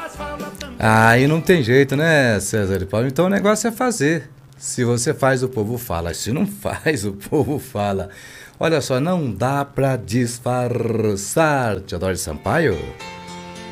Aí não tem jeito, né, César de Paulo? Então o negócio é fazer. Se você faz, o povo fala. Se não faz, o povo fala. Olha só, não dá pra disfarçar. Teodoro Sampaio?